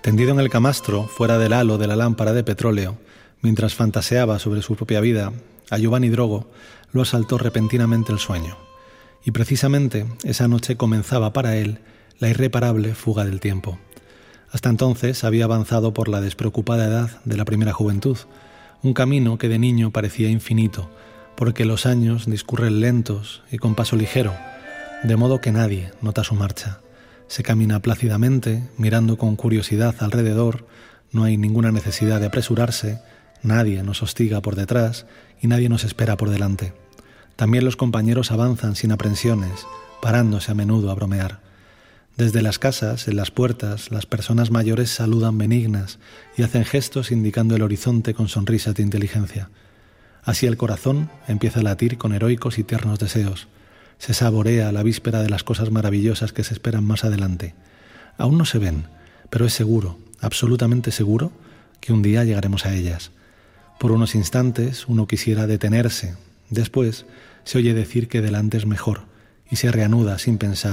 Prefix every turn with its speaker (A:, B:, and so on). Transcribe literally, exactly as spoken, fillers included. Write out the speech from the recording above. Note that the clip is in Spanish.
A: Tendido en el camastro, fuera del halo de la lámpara de petróleo, mientras fantaseaba sobre su propia vida, a Giovanni Drogo lo asaltó repentinamente el sueño. Y precisamente esa noche comenzaba para él la irreparable fuga del tiempo. Hasta entonces había avanzado por la despreocupada edad de la primera juventud, un camino que de niño parecía infinito, porque los años discurren lentos y con paso ligero, de modo que nadie nota su marcha. Se camina plácidamente, mirando con curiosidad alrededor, no hay ninguna necesidad de apresurarse, nadie nos hostiga por detrás y nadie nos espera por delante. También los compañeros avanzan sin aprensiones, parándose a menudo a bromear. Desde las casas, en las puertas, las personas mayores saludan benignas y hacen gestos indicando el horizonte con sonrisas de inteligencia. Así el corazón empieza a latir con heroicos y tiernos deseos. Se saborea la víspera de las cosas maravillosas que se esperan más adelante. Aún no se ven, pero es seguro, absolutamente seguro, que un día llegaremos a ellas. Por unos instantes uno quisiera detenerse. Después se oye decir que delante es mejor y se reanuda sin pensar